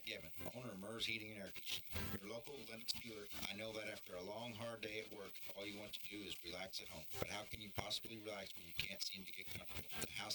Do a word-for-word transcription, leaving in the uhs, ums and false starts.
Given, owner of Mers Heating and Air Conditioning. Your local Lennox dealer, I know that after a long, hard day at work, all you want to do is relax at home. But how can you possibly relax when you can't seem to get comfortable? The house